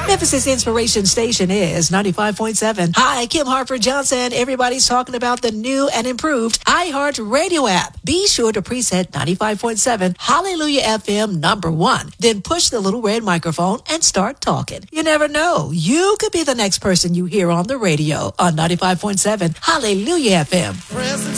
Memphis' inspiration station is 95.7. Hi, Kim Harper Johnson. Everybody's talking about the new and improved iHeart Radio app. Be sure to preset 95.7 Hallelujah FM #1. Then push the little red microphone and start talking. You never know. You could be the next person you hear on the radio on 95.7 Hallelujah FM.